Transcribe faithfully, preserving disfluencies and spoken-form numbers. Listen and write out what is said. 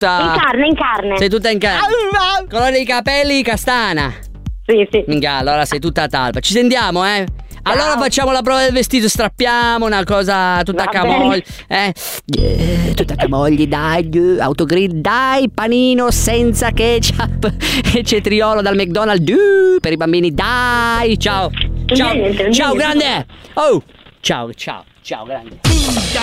tutta... In carne, in carne. Sei tutta in carne. Colore dei capelli castana. Sì, sì. Minchia, allora sei tutta talpa. Ci sentiamo, eh? Allora facciamo la prova del vestito, strappiamo una cosa tutta a camogli. Eh? Eh, tutta a camogli, dai, eh, autogrill, dai, panino senza ketchup e cetriolo dal McDonald's, eh, per i bambini, dai, ciao. Ciao, ciao grande. Oh, ciao, ciao, ciao grande.